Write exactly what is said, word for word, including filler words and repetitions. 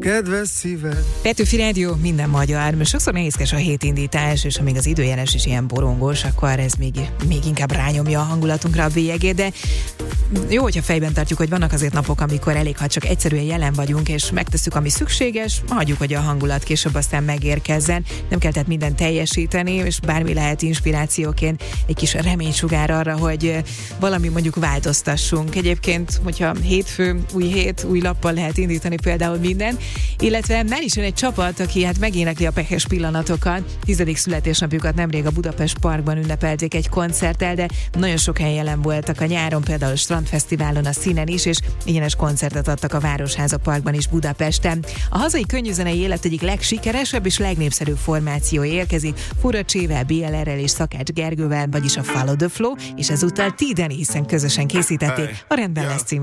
kedves szíved. Petőfi Rádió, minden magyar. Most sokszor nehézkes a hétindítás, és amíg az időjárás is ilyen borongos, akkor ez még, még inkább rányomja a hangulatunkra a bélyegét, de jó, hogyha fejben tartjuk, hogy vannak azért napok, amikor elég, ha csak egyszerűen jelen vagyunk, és megtesszük, ami szükséges, hagyjuk, hogy a hangulat később aztán megérkezzen. Nem kell tehát mindent teljesíteni, és bármi lehet inspirációként egy kis reménysugár arra, hogy valami mondjuk változtassunk. Egyébként, hogyha hétfő, új hét, új lappal lehet indítani például minden, illetve már is jön egy csapat, aki hát megénekli a pehes pillanatokat. Tizedik születésnapjukat nemrég a Budapest Parkban ünnepelték egy koncerttel, de nagyon sok helyen jelen voltak a nyáron, például a Strandfesztiválon, a Színen is, és ingyenes koncertet adtak a Városháza Parkban is Budapesten. A hazai könnyűzenei élet egyik legsikeresebb és legnépszerűbb formációja érkezik, Furacsével, bé el er-rel és Szakács Gergővel, vagyis a Follow the Flow, és ezúttal T. Denny, hiszen közösen készítették a Rendben lesz című